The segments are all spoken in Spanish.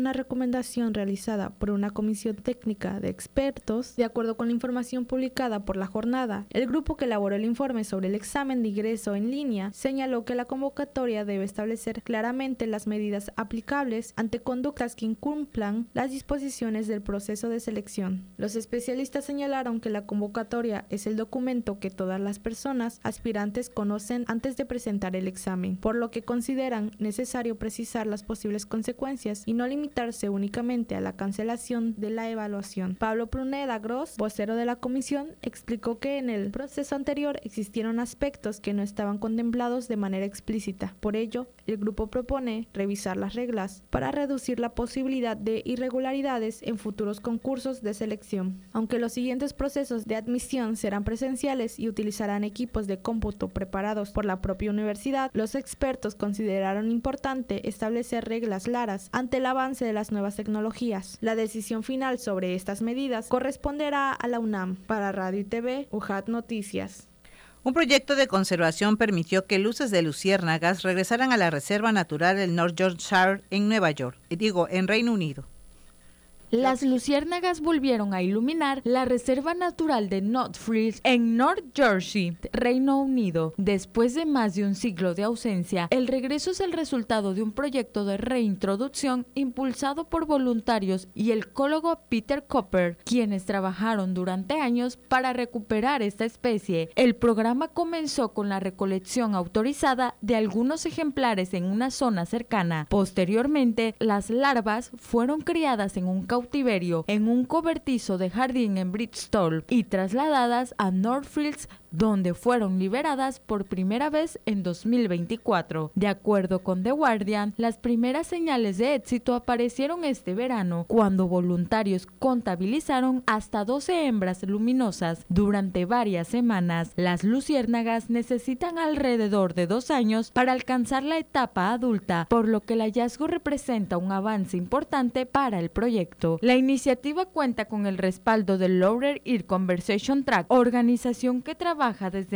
una recomendación realizada por una comisión técnica de expertos. De acuerdo con la información publicada por La Jornada, el grupo que elaboró el informe sobre el examen de ingreso en línea señaló que la convocatoria debe establecer claramente las medidas aplicables ante conductas que incumplan las disposiciones del proceso de selección. Los especialistas señalaron que la convocatoria es el documento que todas las personas aspirantes conocen antes de presentar el examen, por lo que consideran necesario precisar las posibles consecuencias y no limitarse únicamente a la cancelación de la evaluación. Pablo Pruneda Gross, vocero de la comisión, explicó que en el proceso anterior existieron aspectos que no estaban contemplados de manera explícita. Por ello, el grupo propone revisar las reglas para reducir la posibilidad de irregularidades en futuros concursos de selección. Aunque los siguientes procesos de admisión serán presenciales y utilizarán equipos de cómputo preparados por la propia universidad, los expertos consideraron importante establecer reglas claras ante el avance de las nuevas tecnologías. La decisión final sobre estas medidas corresponderá a la UNAM. Para Radio y TV, UJAT Noticias. Un proyecto de conservación permitió que luces de luciérnagas regresaran a la Reserva Natural del North Yorkshire en Reino Unido. Las luciérnagas volvieron a iluminar la Reserva Natural de Northfields en North Yorkshire, Reino Unido. Después de más de un siglo de ausencia, el regreso es el resultado de un proyecto de reintroducción impulsado por voluntarios y el ecólogo Peter Cooper, quienes trabajaron durante años para recuperar esta especie. El programa comenzó con la recolección autorizada de algunos ejemplares en una zona cercana. Posteriormente, las larvas fueron criadas en un cautiverio en un cobertizo de jardín en Bristol y trasladadas a Northfields, donde fueron liberadas por primera vez en 2024. De acuerdo con The Guardian, las primeras señales de éxito aparecieron este verano, cuando voluntarios contabilizaron hasta 12 hembras luminosas durante varias semanas. Las luciérnagas necesitan alrededor de 2 años para alcanzar la etapa adulta, por lo que el hallazgo representa un avance importante para el proyecto. La iniciativa cuenta con el respaldo del Lower Earth Conservation Tract, organización que trabaja desde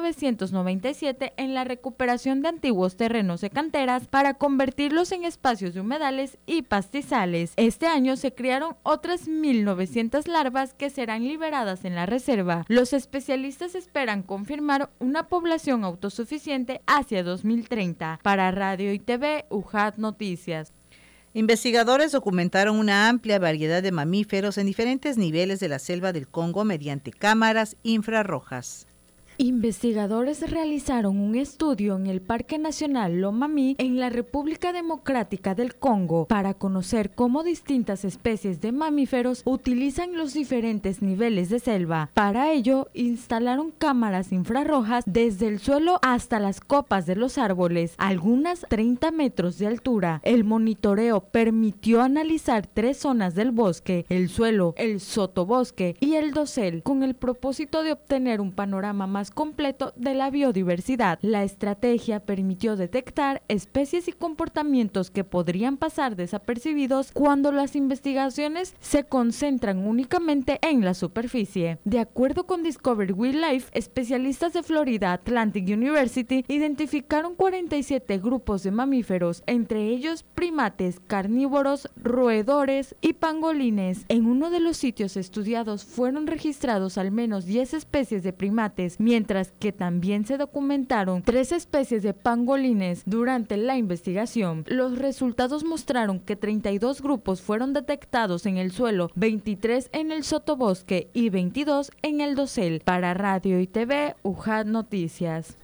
1997 en la recuperación de antiguos terrenos de canteras para convertirlos en espacios de humedales y pastizales. Este año se criaron otras 1.900 larvas que serán liberadas en la reserva. Los especialistas esperan confirmar una población autosuficiente hacia 2030. Para Radio y TV, UJAT Noticias. Investigadores documentaron una amplia variedad de mamíferos en diferentes niveles de la selva del Congo mediante cámaras infrarrojas. Investigadores realizaron un estudio en el Parque Nacional Lomami en la República Democrática del Congo para conocer cómo distintas especies de mamíferos utilizan los diferentes niveles de selva. Para ello, instalaron cámaras infrarrojas desde el suelo hasta las copas de los árboles, algunas 30 metros de altura. El monitoreo permitió analizar 3 zonas del bosque: el suelo, el sotobosque y el dosel, con el propósito de obtener un panorama más completo de la biodiversidad. La estrategia permitió detectar especies y comportamientos que podrían pasar desapercibidos cuando las investigaciones se concentran únicamente en la superficie. De acuerdo con Discovery Wildlife, especialistas de Florida Atlantic University identificaron 47 grupos de mamíferos, entre ellos primates, carnívoros, roedores y pangolines. En uno de los sitios estudiados fueron registrados al menos 10 especies de primates, mientras que también se documentaron 3 especies de pangolines durante la investigación. Los resultados mostraron que 32 grupos fueron detectados en el suelo, 23 en el sotobosque y 22 en el dosel. Para Radio y TV, UJAT Noticias.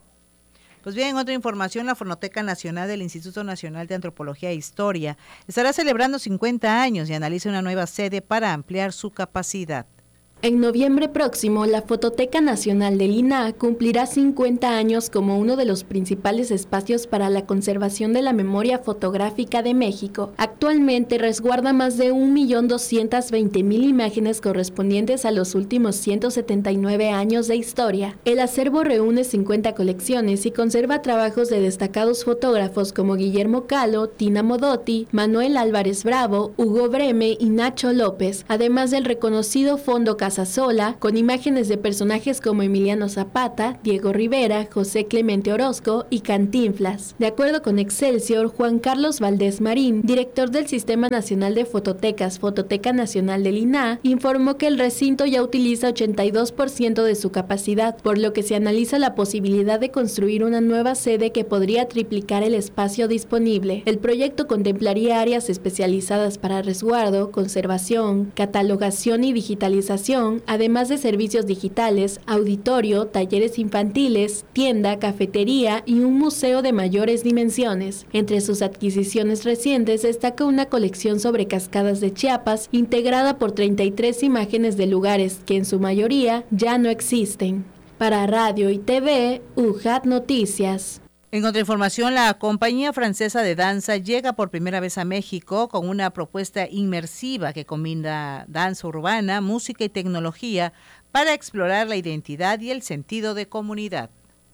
Pues bien, en otra información, la Fonoteca Nacional del Instituto Nacional de Antropología e Historia estará celebrando 50 años y analiza una nueva sede para ampliar su capacidad. En noviembre próximo, la Fototeca Nacional del INAH cumplirá 50 años como uno de los principales espacios para la conservación de la memoria fotográfica de México. Actualmente resguarda más de 1.220.000 imágenes correspondientes a los últimos 179 años de historia. El acervo reúne 50 colecciones y conserva trabajos de destacados fotógrafos como Guillermo Kahlo, Tina Modotti, Manuel Álvarez Bravo, Hugo Breme y Nacho López, además del reconocido Fondo Castillo Casa Sola, con imágenes de personajes como Emiliano Zapata, Diego Rivera, José Clemente Orozco y Cantinflas. De acuerdo con Excelsior, Juan Carlos Valdés Marín, director del Sistema Nacional de Fototecas, Fototeca Nacional del INAH, informó que el recinto ya utiliza 82% de su capacidad, por lo que se analiza la posibilidad de construir una nueva sede que podría triplicar el espacio disponible. El proyecto contemplaría áreas especializadas para resguardo, conservación, catalogación y digitalización, además de servicios digitales, auditorio, talleres infantiles, tienda, cafetería y un museo de mayores dimensiones. Entre sus adquisiciones recientes destaca una colección sobre cascadas de Chiapas, integrada por 33 imágenes de lugares que en su mayoría ya no existen. Para Radio y TV, UJAT Noticias. En otra información, la compañía francesa de danza llega por primera vez a México con una propuesta inmersiva que combina danza urbana, música y tecnología para explorar la identidad y el sentido de comunidad.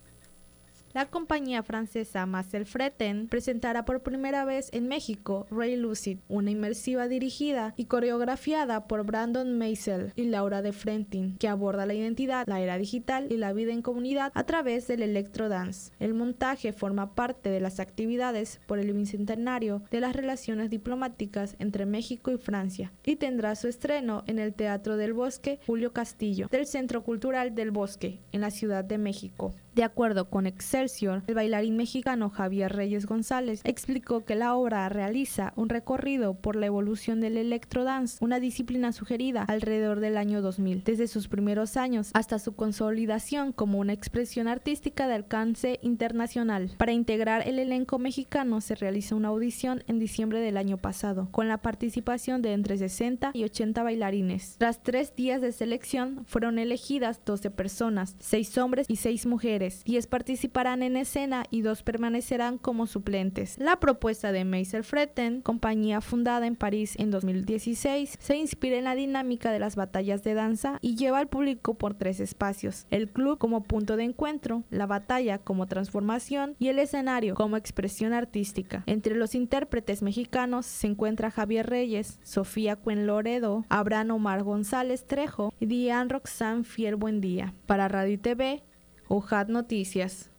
La compañía francesa Marcel Freten presentará por primera vez en México Ray Lucid, una inmersiva dirigida y coreografiada por Brandon Meisel y Laura de Frentin, que aborda la identidad, la era digital y la vida en comunidad a través del electrodance. El montaje forma parte de las actividades por el bicentenario de las relaciones diplomáticas entre México y Francia y tendrá su estreno en el Teatro del Bosque Julio Castillo del Centro Cultural del Bosque en la Ciudad de México. De acuerdo con Excelsior, el bailarín mexicano Javier Reyes González explicó que la obra realiza un recorrido por la evolución del electrodance, una disciplina sugerida alrededor del año 2000, desde sus primeros años hasta su consolidación como una expresión artística de alcance internacional. Para integrar el elenco mexicano se realizó una audición en diciembre del año pasado, con la participación de entre 60 y 80 bailarines. Tras 3 días de selección, fueron elegidas 12 personas, 6 hombres y 6 mujeres. 10 participarán en escena y 2 permanecerán como suplentes. La propuesta de Meisel Freten, compañía fundada en París en 2016, se inspira en la dinámica de las batallas de danza y lleva al público por 3 espacios: el club como punto de encuentro, la batalla como transformación y el escenario como expresión artística. Entre los intérpretes mexicanos se encuentra Javier Reyes, Sofía Cuen Loredo, Abraham Omar González Trejo y Diane Roxanne Fiel Buendía. Para Radio y TV, UJAT Noticias.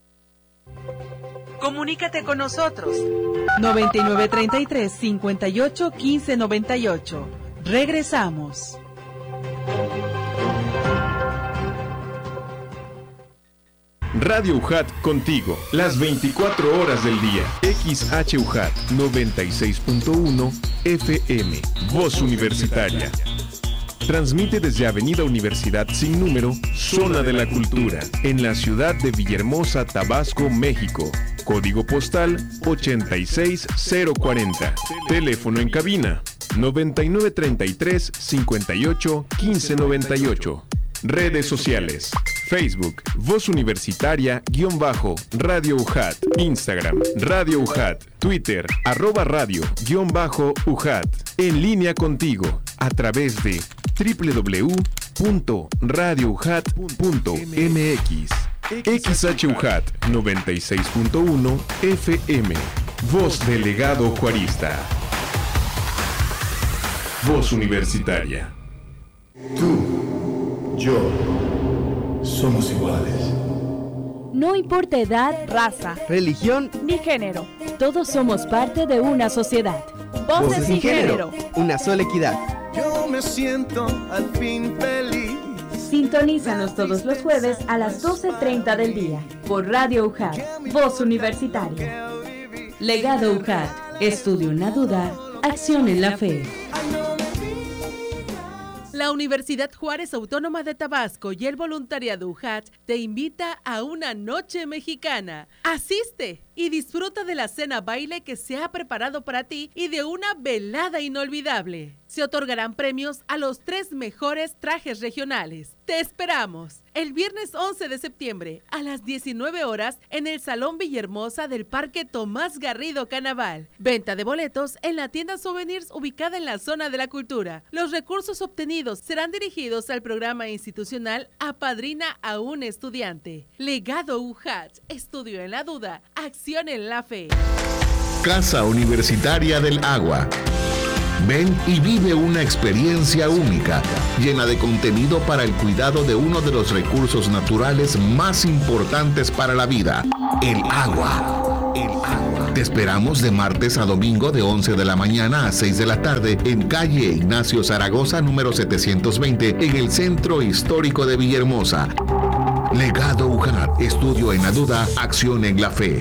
Comunícate con nosotros. 9933-581598. Regresamos. Radio UJAT contigo, las 24 horas del día. XHUJAT 96.1 FM, Voz Universitaria. Transmite desde Avenida Universidad sin número, Zona de la Cultura, en la ciudad de Villahermosa, Tabasco, México. Código postal 86040. Teléfono en cabina 9933-581598. Redes sociales: Facebook, Voz Universitaria-Radio UJAT, Instagram, Radio UJAT, Twitter, @radio_UJAT. En línea contigo, a través de www.radiouJAT.mx. XHUJAT 96.1 FM. Voz Delegado Juarista. Voz Universitaria. Tú, yo, somos iguales. No importa edad, raza, religión ni género, todos somos parte de una sociedad. Voces sin género, una sola equidad. Yo me siento al fin feliz. Sintonízanos todos los jueves a las 12:30 del día por Radio UJAT, Voz Universitaria. Legado UJAT, estudio en la duda, acción en la fe. La Universidad Juárez Autónoma de Tabasco y el voluntariado UJAT te invita a una noche mexicana. Asiste y disfruta de la cena baile que se ha preparado para ti y de una velada inolvidable. Se otorgarán premios a los 3 mejores trajes regionales. Te esperamos el viernes 11 de septiembre a las 19 horas en el Salón Villahermosa del Parque Tomás Garrido Canaval. Venta de boletos en la tienda Souvenirs ubicada en la zona de la cultura. Los recursos obtenidos serán dirigidos al programa institucional Apadrina a un estudiante. Legado UJAT, estudio en la duda, acción en la fe. Casa Universitaria del Agua. Ven y vive una experiencia única, llena de contenido para el cuidado de uno de los recursos naturales más importantes para la vida, el agua. El agua. Te esperamos de martes a domingo de 11 de la mañana a 6 de la tarde en calle Ignacio Zaragoza, número 720, en el Centro Histórico de Villahermosa. Legado UJAT, estudio en la duda, acción en la fe.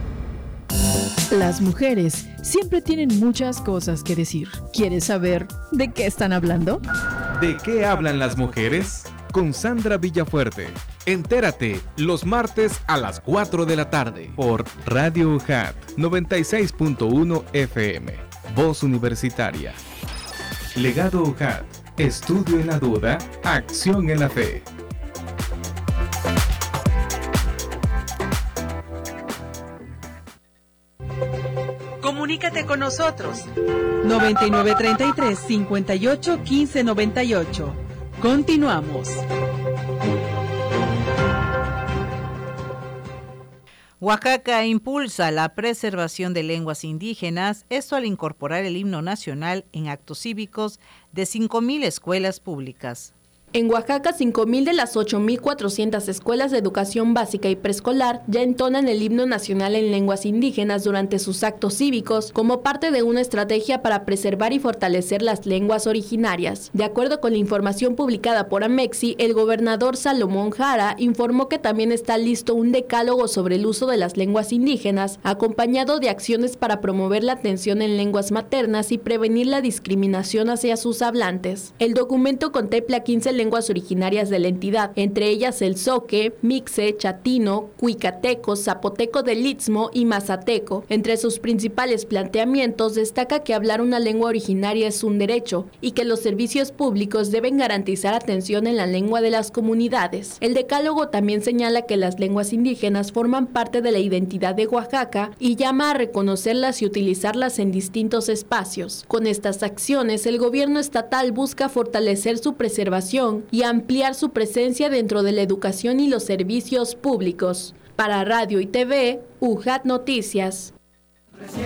Las mujeres siempre tienen muchas cosas que decir. ¿Quieres saber de qué están hablando? ¿De qué hablan las mujeres? Con Sandra Villafuerte. Entérate los martes a las 4 de la tarde por Radio UJAT 96.1 FM. Voz Universitaria. Legado UJAT. Estudio en la duda, acción en la fe. Comunícate con nosotros. 9933-581598. Continuamos. Oaxaca impulsa la preservación de lenguas indígenas, esto al incorporar el himno nacional en actos cívicos de 5,000 escuelas públicas. En Oaxaca, 5,000 de las 8,400 escuelas de educación básica y preescolar ya entonan el himno nacional en lenguas indígenas durante sus actos cívicos como parte de una estrategia para preservar y fortalecer las lenguas originarias. De acuerdo con la información publicada por Amexi, el gobernador Salomón Jara informó que también está listo un decálogo sobre el uso de las lenguas indígenas, acompañado de acciones para promover la atención en lenguas maternas y prevenir la discriminación hacia sus hablantes. El documento contempla 15 lenguas originarias de la entidad, entre ellas el zoque, mixe, chatino, cuicateco, zapoteco del Istmo y mazateco. Entre sus principales planteamientos destaca que hablar una lengua originaria es un derecho y que los servicios públicos deben garantizar atención en la lengua de las comunidades. El decálogo también señala que las lenguas indígenas forman parte de la identidad de Oaxaca y llama a reconocerlas y utilizarlas en distintos espacios. Con estas acciones, el gobierno estatal busca fortalecer su preservación y ampliar su presencia dentro de la educación y los servicios públicos. Para Radio y TV, UJAT Noticias.